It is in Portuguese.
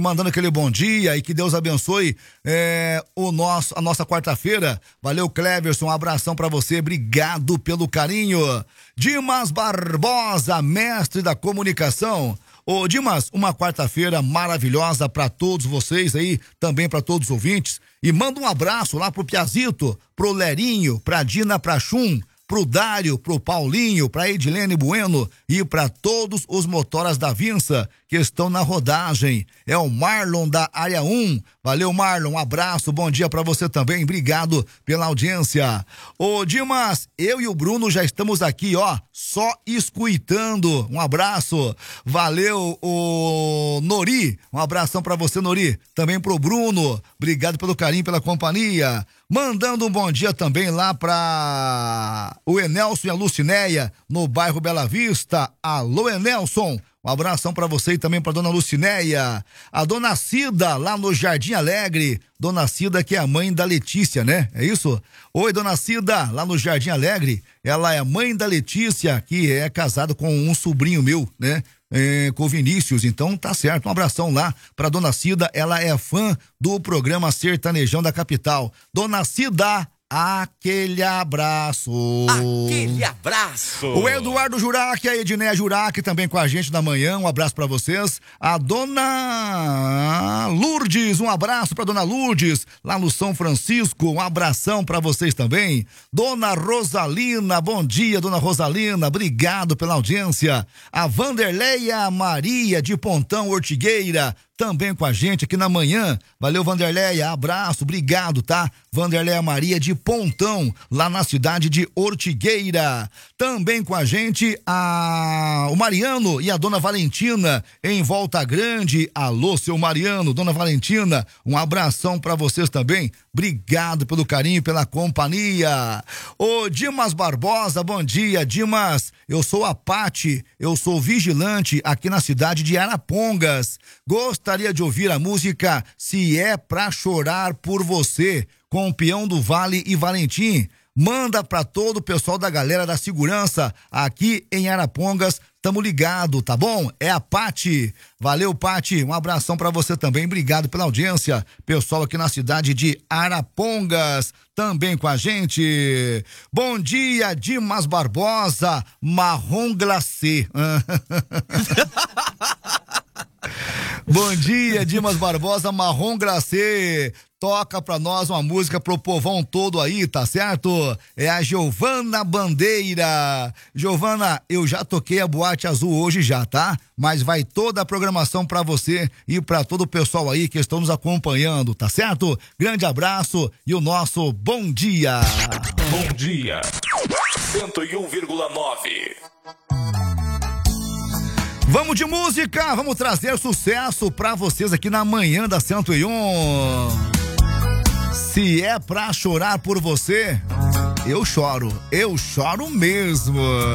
Mandando aquele bom dia e que Deus abençoe a nossa quarta-feira. Valeu, Cleverson, um abração pra você, obrigado pelo carinho. Dimas Barbosa, mestre da comunicação. Ô Dimas, uma quarta-feira maravilhosa pra todos vocês aí, também pra todos os ouvintes. E manda um abraço lá pro Piazito, pro Lerinho, pra Dina Prachum, pro Dário, pro Paulinho, pra Edilene Bueno e pra todos os motoras da Vinça que estão na rodagem. É o Marlon da área 1. Valeu, Marlon, um abraço, bom dia pra você também, obrigado pela audiência. Ô Dimas, eu e o Bruno já estamos aqui, ó, só escuitando. Um abraço, valeu, o Nori, um abração pra você, Nori, também pro Bruno, obrigado pelo carinho, pela companhia. Mandando um bom dia também lá pra o Enelson e a Lucinéia, no bairro Bela Vista. Alô, Enelson, um abração pra você e também pra dona Lucinéia. A dona Cida, lá no Jardim Alegre. Dona Cida, que é a mãe da Letícia, né? É isso? Oi, dona Cida, lá no Jardim Alegre. Ela é mãe da Letícia, que é casada com um sobrinho meu, né? Com o Vinícius, então tá certo, um abração lá pra dona Cida, ela é fã do programa Sertanejão da Capital. Dona Cida, aquele abraço. Aquele abraço. O Eduardo Jurac, a Edneia Jurac também com a gente da manhã, um abraço pra vocês. A dona Lourdes, um abraço pra dona Lourdes, lá no São Francisco, um abração pra vocês também. Dona Rosalina, bom dia, dona Rosalina, obrigado pela audiência. A Vanderleia Maria de Pontão Ortigueira, também com a gente aqui na manhã. Valeu, Vanderleia, abraço, obrigado, tá? Vanderleia Maria de Pontão, lá na cidade de Ortigueira. Também com a gente o Mariano e a dona Valentina em Volta Grande. Alô, seu Mariano, dona Valentina, um abração pra vocês também. Obrigado pelo carinho, pela companhia. Ô Dimas Barbosa, bom dia, Dimas. Eu sou a Pati, eu sou vigilante aqui na cidade de Arapongas. Gostaria de ouvir a música Se É Pra Chorar Por Você, com o Peão do Vale e Valentim. Manda pra todo o pessoal da galera da segurança aqui em Arapongas. Tamo ligado, tá bom? É a Pati. Valeu, Pati. Um abração pra você também. Obrigado pela audiência. Pessoal aqui na cidade de Arapongas também com a gente. Bom dia, Dimas Barbosa, marrom glacê. Bom dia, Dimas Barbosa, marrom glacê. Toca pra nós uma música pro povão todo aí, tá certo? É a Giovana Bandeira. Giovana, eu já toquei a Boate Azul hoje já, tá? Mas vai toda a programação pra você e pra todo o pessoal aí que estão nos acompanhando, tá certo? Grande abraço e o nosso bom dia. Bom dia. 101,9. Vamos de música, vamos trazer sucesso pra vocês aqui na manhã da 101. Se é pra chorar por você, eu choro mesmo.